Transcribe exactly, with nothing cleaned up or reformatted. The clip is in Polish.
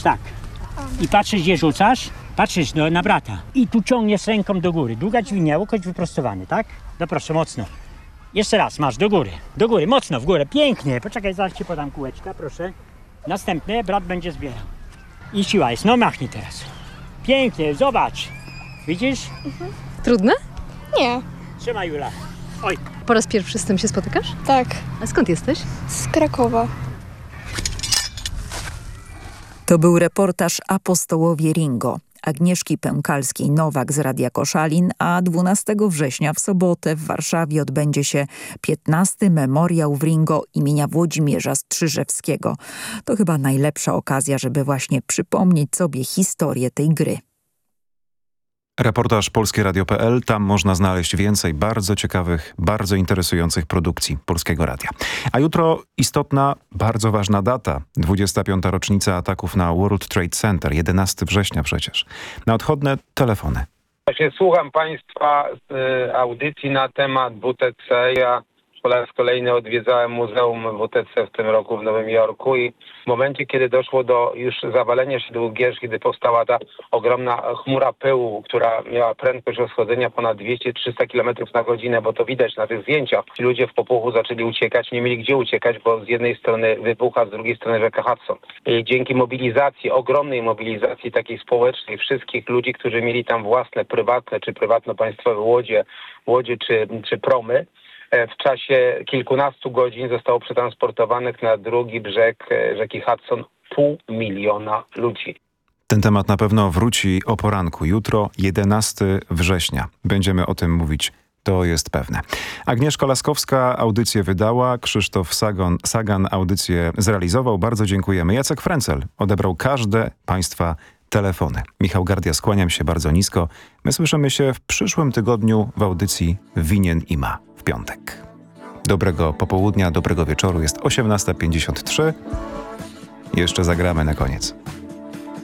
tak. I patrzysz, gdzie rzucasz. Patrzysz no, na brata. I tu ciągniesz ręką do góry. Długa dźwignia, łokieć wyprostowany, tak? No proszę, mocno. Jeszcze raz, masz do góry. Do góry, mocno, w górę. Pięknie. Poczekaj, zaraz ci podam kółeczka, proszę. Następne, brat będzie zbierał. I siła jest. No machnij teraz. Pięknie, zobacz. Widzisz? Mhm. Trudne? Nie. Trzymaj, Jula. Oj. Po raz pierwszy z tym się spotykasz? Tak. A skąd jesteś? Z Krakowa. To był reportaż Apostołowie Ringo. Agnieszki Pękalskiej-Nowak z Radia Koszalin, a dwunastego września w sobotę w Warszawie odbędzie się piętnasty Memoriał w Ringo imienia Włodzimierza Strzyżewskiego. To chyba najlepsza okazja, żeby właśnie przypomnieć sobie historię tej gry. Reportaż Polskie Radio kropka p l. Tam można znaleźć więcej bardzo ciekawych, bardzo interesujących produkcji Polskiego Radia. A jutro istotna, bardzo ważna data. dwudziesta piąta rocznica ataków na World Trade Center. jedenastego września przecież. Na odchodne telefony. Właśnie słucham Państwa y, audycji na temat W T C. Ja po raz kolejny odwiedzałem Muzeum W T C w tym roku w Nowym Jorku i w momencie, kiedy doszło do już zawalenia szydłu Gierz, kiedy powstała ta ogromna chmura pyłu, która miała prędkość rozchodzenia ponad dwieście trzysta kilometrów na godzinę, bo to widać na tych zdjęciach. Ci ludzie w popuchu zaczęli uciekać, nie mieli gdzie uciekać, bo z jednej strony wybucha, z drugiej strony rzeka Hudson. I dzięki mobilizacji, ogromnej mobilizacji takiej społecznej, wszystkich ludzi, którzy mieli tam własne, prywatne czy prywatno-państwowe łodzie, łodzie czy, czy promy, w czasie kilkunastu godzin zostało przetransportowanych na drugi brzeg rzeki Hudson pół miliona ludzi. Ten temat na pewno wróci o poranku. Jutro, jedenastego września. Będziemy o tym mówić, to jest pewne. Agnieszka Laskowska audycję wydała, Krzysztof Sagan, Sagan audycję zrealizował. Bardzo dziękujemy. Jacek Frencel odebrał każde Państwa telefony. Michał Gardia, skłaniam się bardzo nisko. My słyszymy się w przyszłym tygodniu w audycji Winien i Ma w piątek. Dobrego popołudnia, dobrego wieczoru. Jest osiemnasta pięćdziesiąt trzy. Jeszcze zagramy na koniec.